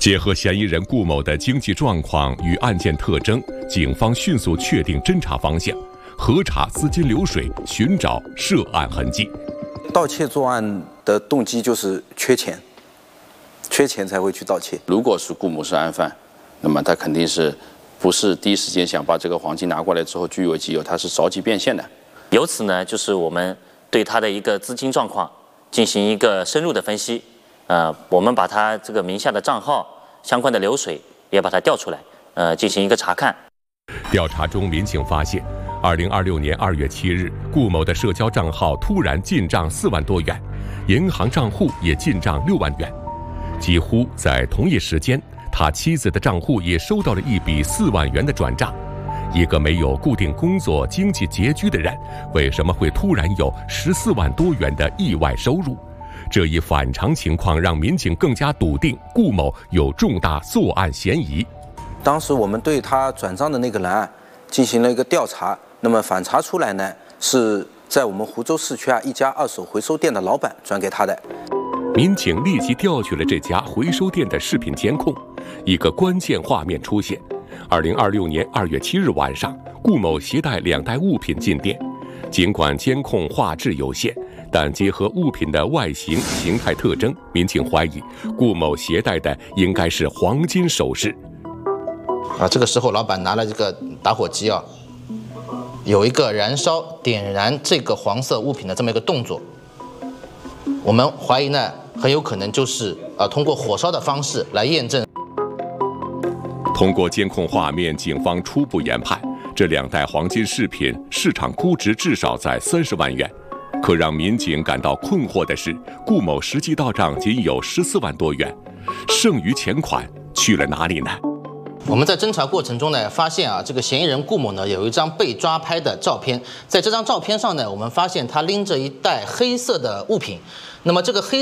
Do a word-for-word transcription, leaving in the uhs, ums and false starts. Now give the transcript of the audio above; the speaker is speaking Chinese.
结合嫌疑人顾某的经济状况与案件特征，警方迅速确定侦查方向，核查资金流水，寻找涉案痕迹。 盗窃作案的动机就是缺钱，缺钱才会去盗窃。 如果是顾某是案犯，那么他肯定是不是第一时间想把这个黄金拿过来之后据为己有，他是着急变现的。 由此呢，就是我们对他的一个资金状况进行一个深入的分析。呃，我们把他这个名下的账号相关的流水也把它调出来，呃，进行一个查看。 调查中，民警发现，二零二六年二月七日，顾某的社交账号突然进账四万多元，银行账户也进账六万元。几乎在同一时间，他妻子的账户也收到了一笔四万元的转账。一个没有固定工作、经济拮据的人，为什么会突然有十四万多元的意外收入？这一反常情况让民警更加笃定顾某有重大作案嫌疑。 当时我们对他转账的那个人啊进行了一个调查，那么反查出来呢，是在我们湖州市区啊一家二手回收店的老板转给他的。 民警立即调取了这家回收店的视频监控，一个关键画面出现：二零二六年二月七日晚上，顾某携带两袋物品进店。尽管监控画质有限，但结合物品的外形形态特征，民警怀疑顾某携带的应该是黄金首饰。 啊，这个时候老板拿了这个打火机啊，有一个燃烧点燃这个黄色物品的这么一个动作。我们怀疑呢，很有可能就是呃通过火烧的方式来验证。 通过监控画面，警方初步研判，这两袋黄金饰品市场估值至少在三十万元。可让民警感到困惑的是，顾某实际到账仅有十四万多元，剩余钱款去了哪里呢？ 我们在侦查过程中呢，发现啊，这个嫌疑人顾某呢有一张被抓拍的照片，在这张照片上呢，我们发现他拎着一袋黑色的物品，那么这个黑